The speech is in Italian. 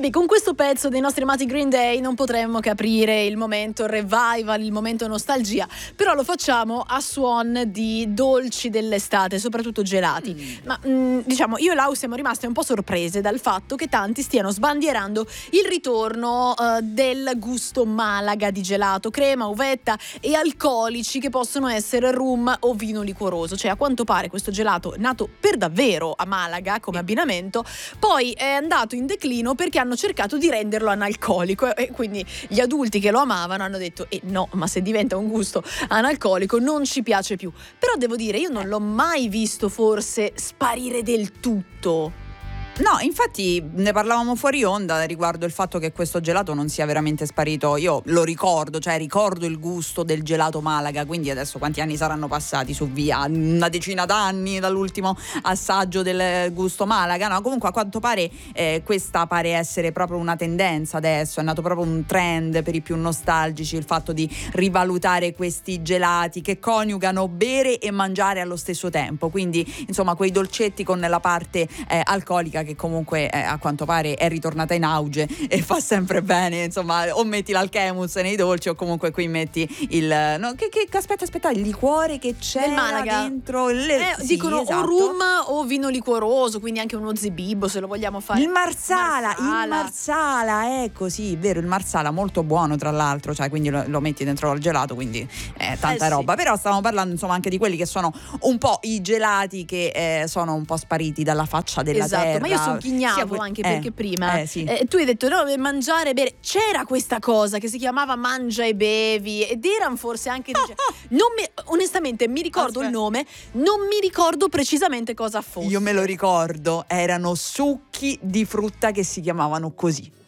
beh, con questo pezzo dei nostri amati Green Day non potremmo che aprire il momento revival, il momento nostalgia, però lo facciamo a suon di dolci dell'estate, soprattutto gelati. Ma diciamo, io e Lau siamo rimaste un po' sorprese dal fatto che tanti stiano sbandierando il ritorno del gusto Malaga di gelato, crema, uvetta e alcolici che possono essere rum o vino liquoroso. Cioè, a quanto pare questo gelato, nato per davvero a Malaga come abbinamento, poi è andato in declino perché hanno cercato di renderlo analcolico, e quindi gli adulti che lo amavano hanno detto no, ma se diventa un gusto analcolico non ci piace più. Però devo dire, io non l'ho mai visto forse sparire del tutto. No, infatti ne parlavamo fuori onda riguardo il fatto che questo gelato non sia veramente sparito. Io lo ricordo, cioè ricordo il gusto del gelato Malaga, quindi adesso quanti anni saranno passati su via? Una decina d'anni dall'ultimo assaggio del gusto Malaga, no? Comunque a quanto pare questa pare essere proprio una tendenza adesso, è nato proprio un trend per i più nostalgici, il fatto di rivalutare questi gelati che coniugano bere e mangiare allo stesso tempo, quindi insomma quei dolcetti con la parte alcolica che comunque a quanto pare è ritornata in auge e fa sempre bene, insomma, o metti l'alchemus nei dolci o comunque qui metti il aspetta il liquore che c'è dentro sì, dicono esatto. O rum o vino liquoroso, quindi anche uno zebibbo se lo vogliamo fare. Il marsala, ecco, sì, vero, il marsala molto buono tra l'altro, cioè quindi lo metti dentro al gelato, quindi tanta roba, sì. Però stavamo parlando insomma anche di quelli che sono un po' i gelati che sono un po' spariti dalla faccia della terra. Ma io sogghignavo anche perché prima sì. Tu hai detto no, mangiare e bere, c'era questa cosa che si chiamava mangia e bevi ed erano forse anche onestamente mi ricordo il nome, non mi ricordo precisamente cosa fosse. Io me lo ricordo, erano succhi di frutta che si chiamavano così.